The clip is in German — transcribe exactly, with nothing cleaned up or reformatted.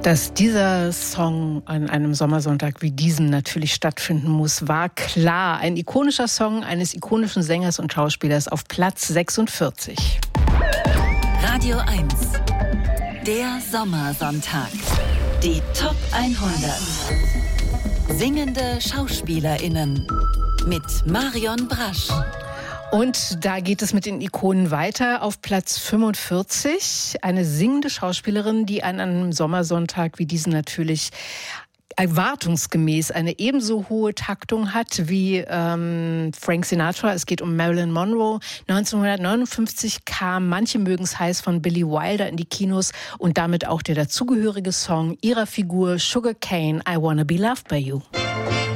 Dass dieser Song an einem Sommersonntag wie diesem natürlich stattfinden muss, war klar. Ein ikonischer Song eines ikonischen Sängers und Schauspielers auf Platz sechsundvierzig. Radio eins, der Sommersonntag. Die Top hundert. Singende SchauspielerInnen mit Marion Brasch. Und da geht es mit den Ikonen weiter. Auf Platz fünfundvierzig eine singende Schauspielerin, die an einem Sommersonntag wie diesen natürlich erwartungsgemäß eine ebenso hohe Taktung hat wie ähm, Frank Sinatra. Es geht um Marilyn Monroe. neunzehnhundertneunundfünfzig kam Manche mögen's heiß von Billy Wilder in die Kinos und damit auch der dazugehörige Song ihrer Figur Sugar Cane, I Wanna Be Loved by You.